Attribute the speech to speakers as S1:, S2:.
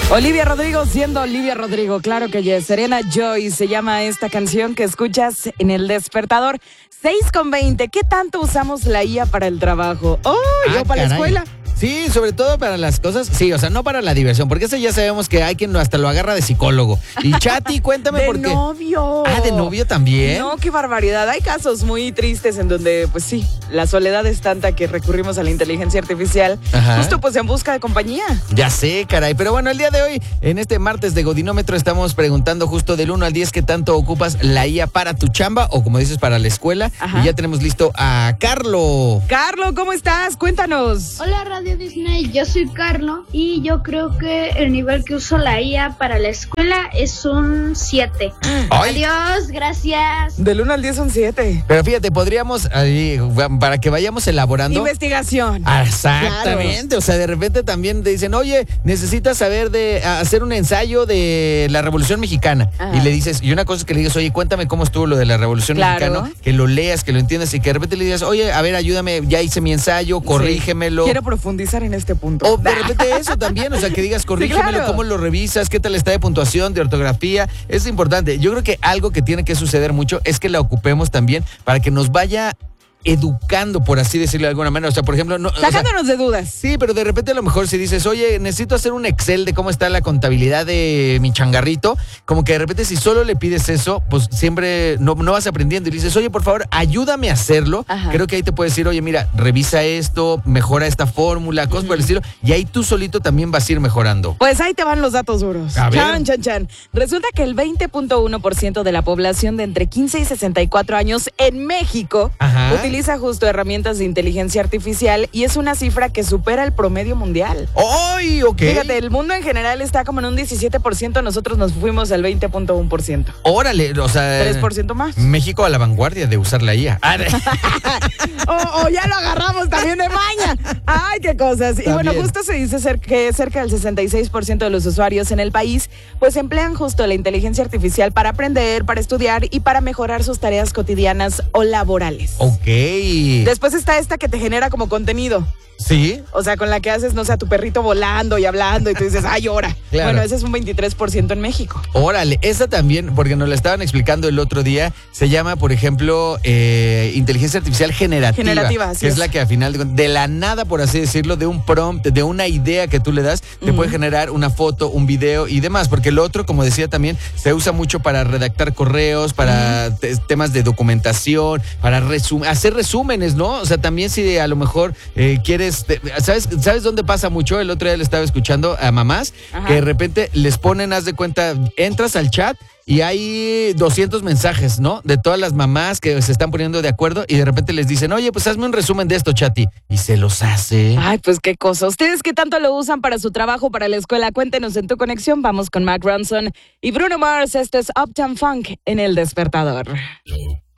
S1: Olivia Rodrigo siendo Olivia Rodrigo, claro que yes. Serena Joy se llama esta canción que escuchas en El Despertador. 6:20. ¿Qué tanto usamos la IA para el trabajo? Yo para la escuela.
S2: Sí, sobre todo para las cosas, sí, o sea, no para la diversión, porque eso ya sabemos que hay quien hasta lo agarra de psicólogo. Y Chati, cuéntame por qué.
S1: De novio.
S2: ¿De novio también?
S1: No, qué barbaridad. Hay casos muy tristes en donde, pues sí, la soledad es tanta que recurrimos a la inteligencia artificial.
S2: Ajá.
S1: Justo pues en busca de compañía.
S2: Ya sé, caray, pero bueno, el día de hoy, en este martes de Godinómetro, estamos preguntando justo del 1 al 10 qué tanto ocupas la IA para tu chamba o como dices, para la escuela.
S1: Ajá.
S2: Y ya tenemos listo a Carlo.
S1: Carlo, ¿cómo estás? Cuéntanos.
S3: Hola Radio Disney, yo soy Carlo y yo creo que el nivel que uso la IA para la escuela es un 7.
S2: Ay.
S3: Adiós, gracias.
S1: Del 1 al 10 son 7.
S2: Pero fíjate, podríamos, ahí, para que vayamos elaborando.
S1: Investigación.
S2: Exactamente,
S1: Claro.
S2: O sea, de repente también te dicen, oye, necesitas saber hacer un ensayo de la Revolución Mexicana.
S1: Ajá.
S2: Y le dices, y una cosa es que le digas, oye, cuéntame cómo estuvo lo de la Revolución
S1: Claro.
S2: Mexicana, que lo leas, que lo entiendas y que de repente le digas, oye, a ver, ayúdame, ya hice mi ensayo, corrígemelo.
S1: Sí. Quiero profundizar en este punto.
S2: O de repente eso también, o sea, que digas, corrígemelo,
S1: claro.
S2: cómo lo revisas, qué tal está de puntuación, de ortografía. Es importante. Yo creo que algo que tiene que suceder mucho es que la ocupemos también para que nos vaya educando, por así decirlo de alguna manera. O sea, por ejemplo,
S1: Sacándonos de dudas.
S2: sí, pero de repente a lo mejor si dices, oye, necesito hacer un Excel de cómo está la contabilidad de mi changarrito, como que de repente si solo le pides eso, pues siempre no vas aprendiendo y le dices, oye, por favor, ayúdame a hacerlo.
S1: Ajá.
S2: Creo que ahí te puede decir, oye, mira, revisa esto, mejora esta fórmula, cosas por el estilo, y ahí tú solito también vas a ir mejorando.
S1: Pues ahí te van los datos duros.
S2: A ver.
S1: Chan. Resulta que el 20.1% de la población de entre 15 y 64 años en México
S2: Ajá.
S1: utiliza justo herramientas de inteligencia artificial y es una cifra que supera el promedio mundial.
S2: ¡Ay, ok!
S1: Fíjate, el mundo en general está como en un 17%, nosotros nos fuimos al 20.1%.
S2: Órale, o sea...
S1: 3% más.
S2: México a la vanguardia de usar la IA.
S1: O ya lo agarramos también de maña. Ay, qué cosas. Y bueno,
S2: También.
S1: justo se dice que cerca del 66% de los usuarios en el país pues emplean justo la inteligencia artificial para aprender, para estudiar y para mejorar sus tareas cotidianas o laborales.
S2: Ok.
S1: Después está esta que te genera como contenido.
S2: ¿Sí?
S1: O sea, con la que haces, no sé, a tu perrito volando y hablando y tú dices, ¡ay, llora!
S2: Claro.
S1: Bueno, ese es un 23% en México.
S2: Órale, esa también, porque nos la estaban explicando el otro día, se llama, por ejemplo, inteligencia artificial generativa.
S1: Generativa, así
S2: que es
S1: es.
S2: la que al final, de la nada, por así decirlo, de un prompt, de una idea que tú le das, te puede generar una foto, un video y demás. Porque el otro, como decía también, se usa mucho para redactar correos, para temas de documentación, para hacer resúmenes, ¿no? O sea, también si a lo mejor quieres... ¿Sabes dónde pasa mucho? El otro día le estaba escuchando a mamás
S1: Ajá.
S2: que de repente les ponen, haz de cuenta, entras al chat y hay 200 mensajes, ¿no? De todas las mamás que se están poniendo de acuerdo y de repente les dicen, oye, pues hazme un resumen de esto, Chati. Y se los hace.
S1: Ay, pues qué cosa. ¿Ustedes qué tanto lo usan para su trabajo, para la escuela? Cuéntenos en tu conexión. Vamos con Mark Ronson y Bruno Mars. Esto es Uptown Funk en El Despertador.